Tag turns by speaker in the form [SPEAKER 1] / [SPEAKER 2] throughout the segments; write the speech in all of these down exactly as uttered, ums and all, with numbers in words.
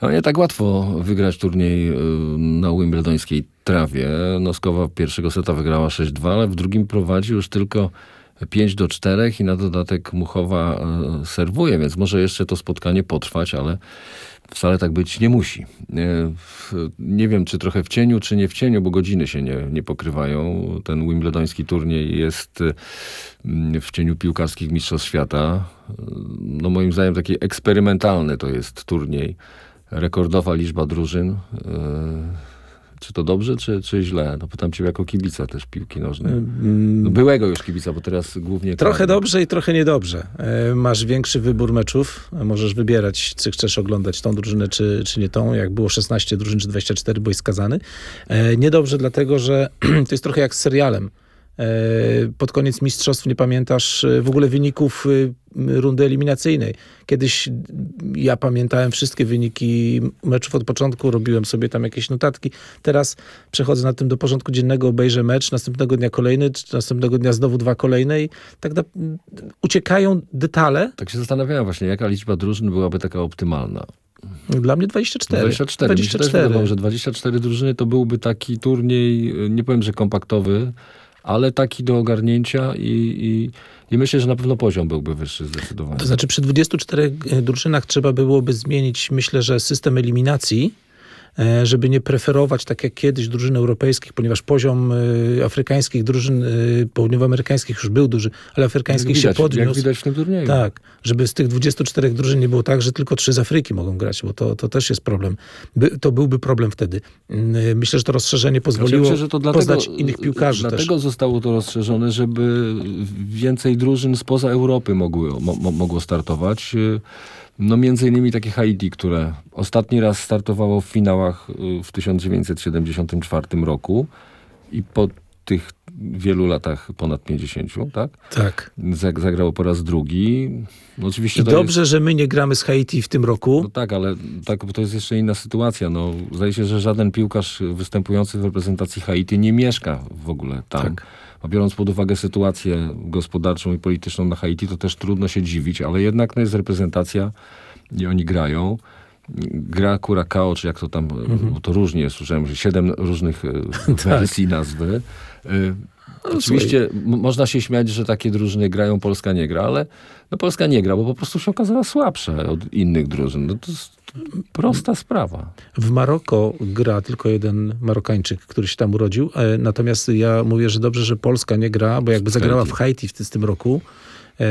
[SPEAKER 1] No nie tak łatwo wygrać turniej na wimbledońskiej trawie. Noskowa pierwszego seta wygrała sześć dwa, ale w drugim prowadzi już tylko pięć do czterech i na dodatek Muchowa serwuje, więc może jeszcze to spotkanie potrwać, ale wcale tak być nie musi. Nie wiem, czy trochę w cieniu, czy nie w cieniu, bo godziny się nie, nie pokrywają. Ten wimbledoński turniej jest w cieniu piłkarskich mistrzostw świata. No moim zdaniem taki eksperymentalny to jest turniej. Rekordowa liczba drużyn. Czy to dobrze, czy, czy źle? No pytam cię jako kibica też piłki nożnej. No byłego już kibica, bo teraz głównie...
[SPEAKER 2] Trochę
[SPEAKER 1] kraj.
[SPEAKER 2] dobrze i trochę niedobrze. Masz większy wybór meczów. Możesz wybierać, czy chcesz oglądać tą drużynę, czy, czy nie tą. Jak było szesnaście drużyn, czy dwadzieścia cztery, byłeś skazany. Niedobrze dlatego, że to jest trochę jak z serialem. Pod koniec mistrzostw nie pamiętasz w ogóle wyników rundy eliminacyjnej. Kiedyś ja pamiętałem wszystkie wyniki meczów od początku, robiłem sobie tam jakieś notatki. Teraz przechodzę na tym do porządku dziennego, obejrzę mecz, następnego dnia kolejny, czy następnego dnia znowu dwa kolejne i tak da, uciekają detale.
[SPEAKER 1] Tak się zastanawiałem właśnie, jaka liczba drużyn byłaby taka optymalna.
[SPEAKER 2] Dla mnie dwadzieścia cztery.
[SPEAKER 1] dwadzieścia cztery.
[SPEAKER 2] dwadzieścia cztery.
[SPEAKER 1] Mi się też wydawało, że dwadzieścia cztery drużyny to byłby taki turniej, nie powiem, że kompaktowy, ale taki do ogarnięcia i, i, i myślę, że na pewno poziom byłby wyższy zdecydowanie.
[SPEAKER 2] To znaczy przy dwudziestu czterech drużynach trzeba byłoby zmienić, myślę, że system eliminacji, żeby nie preferować tak jak kiedyś drużyn europejskich, ponieważ poziom y, afrykańskich drużyn y, południowoamerykańskich już był duży, ale afrykańskich
[SPEAKER 1] widać,
[SPEAKER 2] się podniósł.
[SPEAKER 1] Jak widać w tym turnieju.
[SPEAKER 2] Tak, żeby z tych dwudziestu czterech drużyn nie było tak, że tylko trzy z Afryki mogą grać, bo to, to też jest problem. By, to byłby problem wtedy. Y, myślę, że to rozszerzenie pozwoliło
[SPEAKER 1] myślę, że to dlatego,
[SPEAKER 2] poznać innych piłkarzy
[SPEAKER 1] Dlatego
[SPEAKER 2] też.
[SPEAKER 1] zostało to rozszerzone, żeby więcej drużyn spoza Europy mogły, mo, mogło startować. No między innymi takie Haiti, które ostatni raz startowało w finałach w tysiąc dziewięćset siedemdziesiątym czwartym roku i po tych wielu latach, ponad pięćdziesięciu, tak?
[SPEAKER 2] Tak.
[SPEAKER 1] Zagrało po raz drugi. No oczywiście
[SPEAKER 2] I
[SPEAKER 1] to
[SPEAKER 2] dobrze,
[SPEAKER 1] jest...
[SPEAKER 2] że my nie gramy z Haiti w tym roku.
[SPEAKER 1] No tak, ale tak, to jest jeszcze inna sytuacja. No, zdaje się, że żaden piłkarz występujący w reprezentacji Haiti nie mieszka w ogóle tam. Tak. A biorąc pod uwagę sytuację gospodarczą i polityczną na Haiti, to też trudno się dziwić, ale jednak no, jest reprezentacja i oni grają. Gra Curacao, czy jak to tam, mm-hmm. to różnie jest, słyszałem, że siedem różnych wersji nazwy. No, oczywiście m- można się śmiać, że takie drużyny grają, Polska nie gra, ale no, Polska nie gra, bo po prostu się okazała słabsza od innych drużyn. No, to jest prosta sprawa.
[SPEAKER 2] W Maroko gra tylko jeden Marokańczyk, który się tam urodził. E, natomiast ja mówię, że dobrze, że Polska nie gra, bo jakby zagrała w Haiti w, w tym roku e,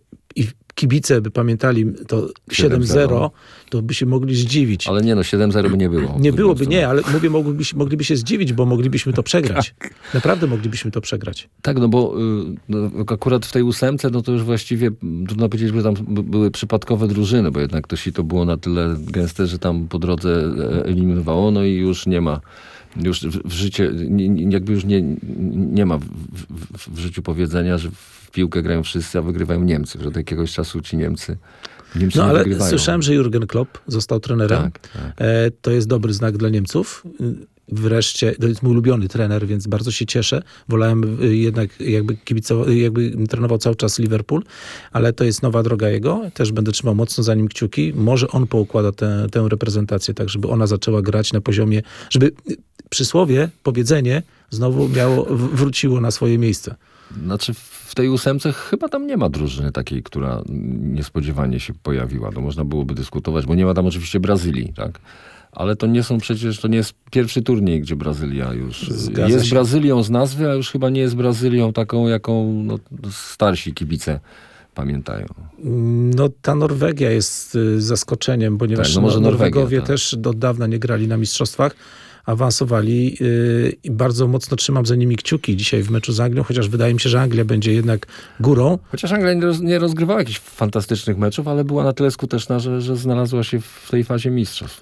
[SPEAKER 2] i kibice by pamiętali to siedem zero, to by się mogli zdziwić.
[SPEAKER 1] Ale nie no, siedem zero by nie było.
[SPEAKER 2] Nie byłoby, nie, ale mówię, mogliby, mogliby się zdziwić, bo moglibyśmy to przegrać.
[SPEAKER 1] Tak.
[SPEAKER 2] Naprawdę moglibyśmy to przegrać.
[SPEAKER 1] Tak, no bo no, akurat w tej ósemce, no to już właściwie trudno powiedzieć, że tam były przypadkowe drużyny, bo jednak to sito było na tyle gęste, że tam po drodze eliminowało, no i już nie ma. Już w życie, jakby już nie, nie ma w, w, w życiu powiedzenia, że w piłkę grają wszyscy, a wygrywają Niemcy. Że od jakiegoś czasu ci Niemcy, Niemcy
[SPEAKER 2] no
[SPEAKER 1] nie
[SPEAKER 2] ale
[SPEAKER 1] wygrywają.
[SPEAKER 2] Słyszałem, że Jurgen Klopp został trenerem.
[SPEAKER 1] Tak, tak.
[SPEAKER 2] E, to jest dobry znak dla Niemców. Wreszcie, to jest mój ulubiony trener, więc bardzo się cieszę. Wolałem jednak jakby kibicował, jakby trenował cały czas Liverpool, ale to jest nowa droga jego. Też będę trzymał mocno za nim kciuki. Może on poukłada tę, tę reprezentację tak, żeby ona zaczęła grać na poziomie, żeby przysłowie, powiedzenie znowu miało, wróciło na swoje miejsce.
[SPEAKER 1] Znaczy w tej ósemce chyba tam nie ma drużyny takiej, która niespodziewanie się pojawiła. To można byłoby dyskutować, bo nie ma tam oczywiście Brazylii, tak? Ale to nie są przecież, to nie jest pierwszy turniej, gdzie Brazylia już
[SPEAKER 2] Zgadza
[SPEAKER 1] jest
[SPEAKER 2] się.
[SPEAKER 1] Brazylią z nazwy, a już chyba nie jest Brazylią taką, jaką no, starsi kibice pamiętają.
[SPEAKER 2] No ta Norwegia jest y, zaskoczeniem, ponieważ
[SPEAKER 1] tak, no może
[SPEAKER 2] Norwegowie
[SPEAKER 1] Norwegia, tak.
[SPEAKER 2] też od dawna nie grali na mistrzostwach, awansowali yy, i bardzo mocno trzymam za nimi kciuki dzisiaj w meczu z Anglią, chociaż wydaje mi się, że Anglia będzie jednak górą.
[SPEAKER 1] Chociaż Anglia nie, roz, nie rozgrywała jakichś fantastycznych meczów, ale była na tyle skuteczna, że, że znalazła się w tej fazie mistrzostw.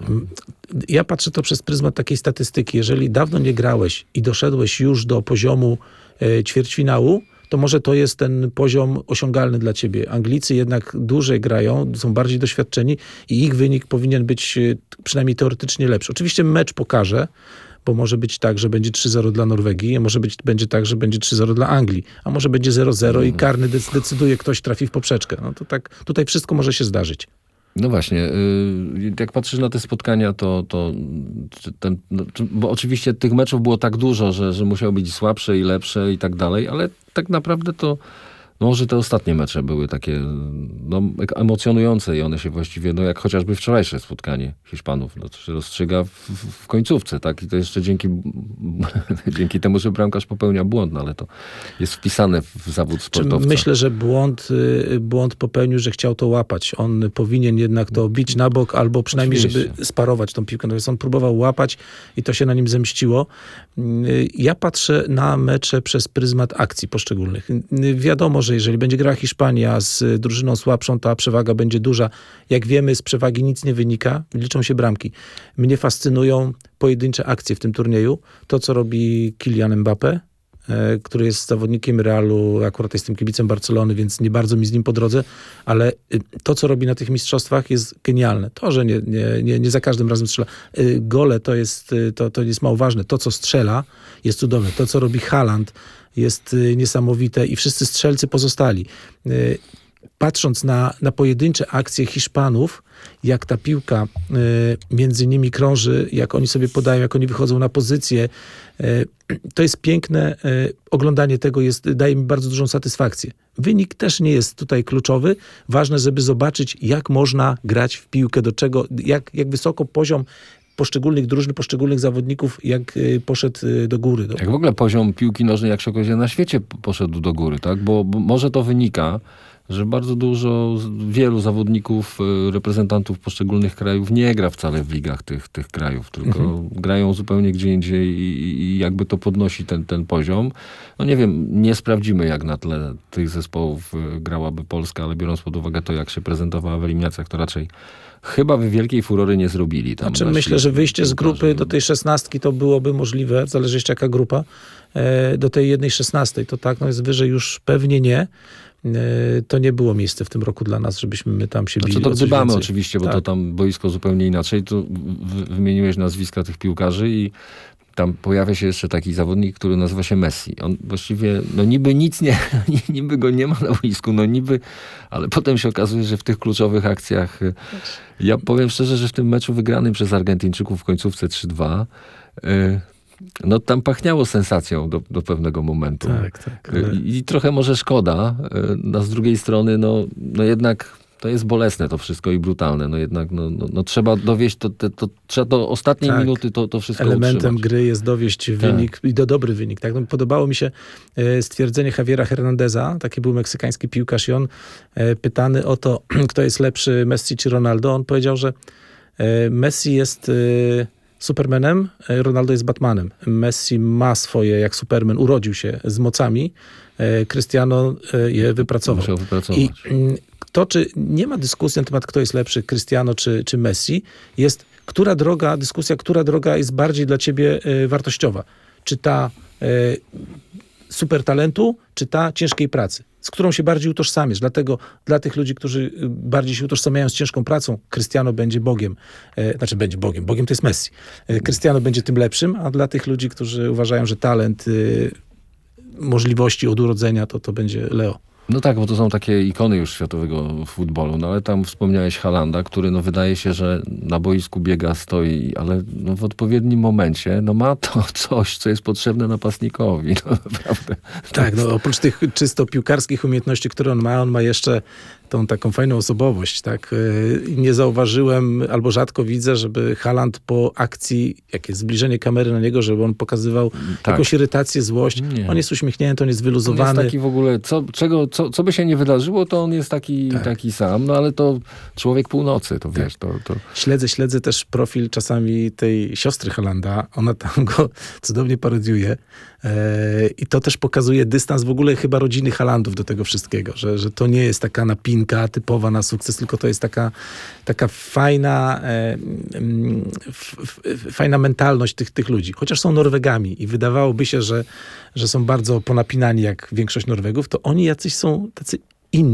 [SPEAKER 2] Ja patrzę to przez pryzmat takiej statystyki. Jeżeli dawno nie grałeś i doszedłeś już do poziomu yy, ćwierćfinału, to może to jest ten poziom osiągalny dla ciebie. Anglicy jednak dłużej grają, są bardziej doświadczeni i ich wynik powinien być przynajmniej teoretycznie lepszy. Oczywiście mecz pokaże, bo może być tak, że będzie trzy zero dla Norwegii, a może być, będzie tak, że będzie trzy zero dla Anglii, a może będzie zero zero i karny decyduje, ktoś trafi w poprzeczkę. No to tak, tutaj wszystko może się zdarzyć.
[SPEAKER 1] No właśnie, y, jak patrzysz na te spotkania, to, to ten, no, bo oczywiście tych meczów było tak dużo, że, że musiały być słabsze i lepsze i tak dalej, ale tak naprawdę to no może te ostatnie mecze były takie no, emocjonujące i one się właściwie, no jak chociażby wczorajsze spotkanie Hiszpanów, no to się rozstrzyga w, w końcówce, tak? I to jeszcze dzięki, dzięki temu, że bramkarz popełnia błąd, no ale to jest wpisane w zawód sportowca.
[SPEAKER 2] Myślę, że błąd, błąd popełnił, że chciał to łapać. On powinien jednak to bić na bok, albo przynajmniej, Oczywiście. żeby sparować tą piłkę. Natomiast on próbował łapać i to się na nim zemściło. Ja patrzę na mecze przez pryzmat akcji poszczególnych. Wiadomo, że jeżeli będzie grała Hiszpania z drużyną słabszą, ta przewaga będzie duża. Jak wiemy, z przewagi nic nie wynika, liczą się bramki. Mnie fascynują pojedyncze akcje w tym turnieju. To, co robi Kylian Mbappé, który jest zawodnikiem Realu, akurat jestem kibicem Barcelony, więc nie bardzo mi z nim po drodze, ale to, co robi na tych mistrzostwach, jest genialne. To, że nie, nie, nie, nie za każdym razem strzela. Gole to jest, to, to jest mało ważne. To, co strzela, jest cudowne. To, co robi Haaland, jest niesamowite i wszyscy strzelcy pozostali. Patrząc na, na pojedyncze akcje Hiszpanów, jak ta piłka y, między nimi krąży, jak oni sobie podają, jak oni wychodzą na pozycję, y, to jest piękne. Y, oglądanie tego jest, daje mi bardzo dużą satysfakcję. Wynik też nie jest tutaj kluczowy. Ważne, żeby zobaczyć, jak można grać w piłkę, do czego, jak, jak wysoko poziom poszczególnych drużyn, poszczególnych zawodników, jak y, poszedł y, do góry. Do...
[SPEAKER 1] Jak w ogóle poziom piłki nożnej, jak się okazuje, na świecie poszedł do góry, tak? Bo, bo może to wynika, że bardzo dużo, wielu zawodników, reprezentantów poszczególnych krajów nie gra wcale w ligach tych, tych krajów, tylko mhm. grają zupełnie gdzie indziej i, i jakby to podnosi ten, ten poziom. No nie wiem, nie sprawdzimy, jak na tle tych zespołów grałaby Polska, ale biorąc pod uwagę to, jak się prezentowała w eliminacjach, to raczej chyba by wielkiej furory nie zrobili. Tam
[SPEAKER 2] znaczy, myślę, że wyjście z grupy do tej szesnastki to byłoby możliwe, zależy jeszcze jaka grupa, do tej jednej szesnastej, to tak, no jest wyżej już pewnie nie. To nie było miejsce w tym roku dla nas, żebyśmy my tam się bili.
[SPEAKER 1] Znaczy to gdybamy oczywiście, bo tak. to tam boisko zupełnie inaczej. Tu wymieniłeś nazwiska tych piłkarzy i tam pojawia się jeszcze taki zawodnik, który nazywa się Messi. On właściwie, no niby nic nie, niby go nie ma na boisku, no niby, ale potem się okazuje, że w tych kluczowych akcjach, ja powiem szczerze, że w tym meczu wygranym przez Argentyńczyków w końcówce trzy dwa, no tam pachniało sensacją do, do pewnego momentu.
[SPEAKER 2] Tak, tak. Ale...
[SPEAKER 1] I, I trochę może szkoda. No z drugiej strony, no, no jednak to jest bolesne to wszystko i brutalne. No jednak no, no, no trzeba dowieść, to, to, to trzeba do ostatniej tak. minuty to, to wszystko
[SPEAKER 2] Elementem
[SPEAKER 1] utrzymać.
[SPEAKER 2] gry jest dowieść wynik tak. i do dobry wynik. Tak? No, podobało mi się stwierdzenie Javiera Hernandeza, taki był meksykański piłkarz i on pytany o to, kto jest lepszy, Messi czy Ronaldo, on powiedział, że Messi jest Supermanem, Ronaldo jest Batmanem. Messi ma swoje, jak Superman, urodził się z mocami, Cristiano je wypracował.
[SPEAKER 1] Musiał wypracować.
[SPEAKER 2] I to, czy nie ma dyskusji na temat, kto jest lepszy, Cristiano czy, czy Messi, jest która droga, dyskusja, która droga jest bardziej dla ciebie wartościowa. Czy ta super talentu, czy ta ciężkiej pracy, z którą się bardziej utożsamiasz. Dlatego dla tych ludzi, którzy bardziej się utożsamiają z ciężką pracą, Cristiano będzie Bogiem. E, znaczy będzie Bogiem. Bogiem to jest Messi. E, Cristiano będzie tym lepszym, a dla tych ludzi, którzy uważają, że talent, e, możliwości od urodzenia, to to będzie Leo.
[SPEAKER 1] No tak, bo to są takie ikony już światowego futbolu, no ale tam wspomniałeś Haalanda, który no wydaje się, że na boisku biega, stoi, ale no w odpowiednim momencie no ma to coś, co jest potrzebne napastnikowi, no naprawdę.
[SPEAKER 2] Tak, no oprócz tych czysto piłkarskich umiejętności, które on ma, on ma jeszcze tą taką fajną osobowość, tak. Nie zauważyłem, albo rzadko widzę, żeby Haaland po akcji, jak jest zbliżenie kamery na niego, żeby on pokazywał tak. jakąś irytację, złość. Nie. On jest uśmiechnięty, on jest wyluzowany.
[SPEAKER 1] On jest taki w ogóle, co, czego, co, co by się nie wydarzyło, to on jest taki, tak. taki sam, no ale to człowiek północy, to wiesz, to... to...
[SPEAKER 2] Śledzę, śledzę też profil czasami tej siostry Haalanda, ona tam go cudownie parodiuje i to też pokazuje dystans w ogóle chyba rodziny Haalandów do tego wszystkiego, że, że to nie jest taka napinka typowa na sukces, tylko to jest taka, taka fajna e, f, f, fajna mentalność tych, tych ludzi. Chociaż są Norwegami i wydawałoby się, że, że są bardzo ponapinani jak większość Norwegów, to oni jacyś są tacy inni.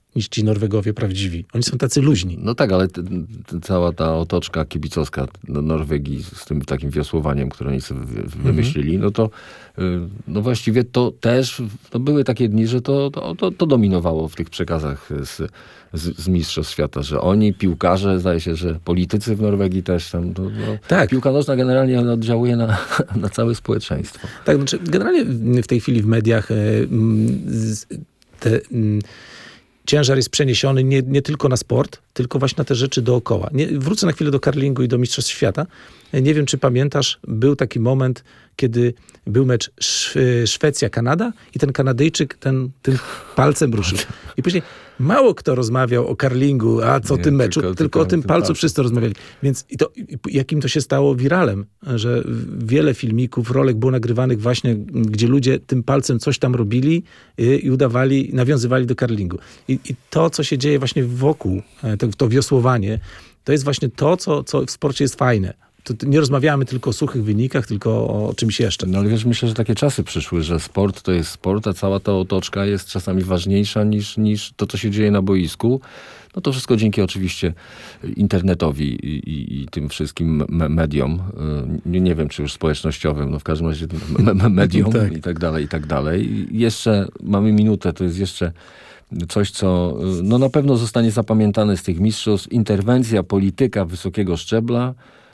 [SPEAKER 2] niż ci Norwegowie prawdziwi. Oni są tacy luźni.
[SPEAKER 1] No tak, ale t, t, cała ta otoczka kibicowska do Norwegii z tym takim wiosłowaniem, które oni sobie wy- wymyślili, mhm. no to y, no właściwie to też to były takie dni, że to, to, to, to dominowało w tych przekazach z, z, z Mistrzostw Świata, że oni, piłkarze, zdaje się, że politycy w Norwegii też tam, to, no,
[SPEAKER 2] tak.
[SPEAKER 1] Piłka nożna generalnie oddziałuje na, na całe społeczeństwo.
[SPEAKER 2] Tak, znaczy generalnie w tej chwili w mediach y, y, te... Y, ciężar jest przeniesiony nie, nie tylko na sport, tylko właśnie na te rzeczy dookoła. Nie, wrócę na chwilę do curlingu i do Mistrzostw Świata. Nie wiem, czy pamiętasz, był taki moment, kiedy był mecz Sz- Szwecja-Kanada i ten Kanadyjczyk ten, tym palcem ruszył. I później mało kto rozmawiał o curlingu, a co o
[SPEAKER 1] Nie,
[SPEAKER 2] tym meczu,
[SPEAKER 1] tylko,
[SPEAKER 2] tylko,
[SPEAKER 1] tylko
[SPEAKER 2] o tym
[SPEAKER 1] tym
[SPEAKER 2] palcu
[SPEAKER 1] palcu.
[SPEAKER 2] wszyscy rozmawiali. Więc i to, jakim to się stało wiralem, że wiele filmików, rolek było nagrywanych właśnie, gdzie ludzie tym palcem coś tam robili i, i udawali, nawiązywali do curlingu. I, I to, co się dzieje właśnie wokół, to, to wiosłowanie, to jest właśnie to, co, co w sporcie jest fajne. To, to nie rozmawiamy tylko o suchych wynikach, tylko o czymś jeszcze.
[SPEAKER 1] No ale wiesz, myślę, że takie czasy przyszły, że sport to jest sport, a cała ta otoczka jest czasami ważniejsza niż, niż to, co się dzieje na boisku. No to wszystko dzięki oczywiście internetowi i, i, i tym wszystkim me- mediom. Nie, nie wiem, czy już społecznościowym, no w każdym razie me- me- mediom
[SPEAKER 2] tak.
[SPEAKER 1] i tak dalej, i tak dalej. I jeszcze mamy minutę, to jest jeszcze coś, co no na pewno zostanie zapamiętane z tych mistrzostw. Interwencja polityka wysokiego szczebla,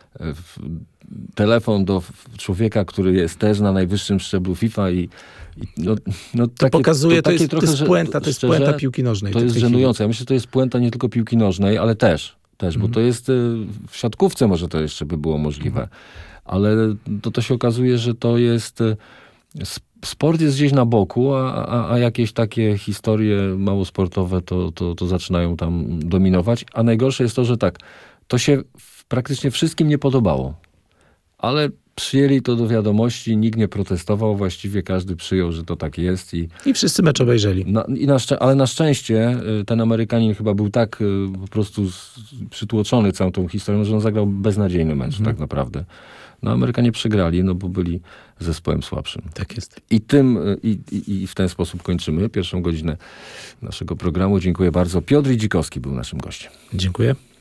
[SPEAKER 1] telefon do człowieka, który jest też na najwyższym szczeblu FIFA i, i no, no
[SPEAKER 2] To
[SPEAKER 1] takie,
[SPEAKER 2] pokazuje, to,
[SPEAKER 1] takie
[SPEAKER 2] jest,
[SPEAKER 1] trochę,
[SPEAKER 2] to jest puenta, to jest
[SPEAKER 1] szczerze,
[SPEAKER 2] puenta piłki nożnej.
[SPEAKER 1] To
[SPEAKER 2] w
[SPEAKER 1] jest
[SPEAKER 2] tej chwili.
[SPEAKER 1] żenujące. Ja myślę, że to jest puenta nie tylko piłki nożnej, ale też, też
[SPEAKER 2] Mhm.
[SPEAKER 1] bo to jest w siatkówce może to jeszcze by było możliwe,
[SPEAKER 2] Mhm.
[SPEAKER 1] ale to, to się okazuje, że to jest sport jest gdzieś na boku, a, a, a jakieś takie historie mało sportowe to, to, to zaczynają tam dominować, a najgorsze jest to, że tak, to się praktycznie wszystkim nie podobało, ale przyjęli to do wiadomości, nikt nie protestował, właściwie każdy przyjął, że to tak jest. I,
[SPEAKER 2] I wszyscy mecz obejrzeli.
[SPEAKER 1] na, i na szczę- ale na szczęście ten Amerykanin chyba był tak y, po prostu z, przytłoczony całą tą historią, że on zagrał beznadziejny mecz
[SPEAKER 2] Mhm.
[SPEAKER 1] tak naprawdę. No Amerykanie przegrali, no bo byli zespołem słabszym.
[SPEAKER 2] Tak jest.
[SPEAKER 1] I tym, y, i, i, i w ten sposób kończymy pierwszą godzinę naszego programu. Dziękuję bardzo. Piotr Dzikowski był naszym gościem.
[SPEAKER 2] Dziękuję.